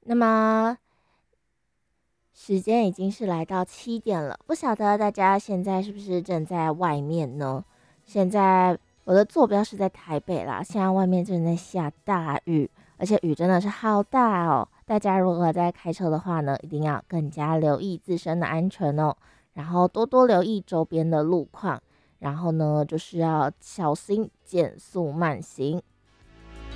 那么时间已经是来到7点了，不晓得大家现在是不是正在外面呢？现在我的坐标是在台北啦，现在外面正在下大雨，而且雨真的是好大哦。大家如果在开车的话呢，一定要更加留意自身的安全哦，然后多多留意周边的路况，然后呢，就是要小心减速慢行。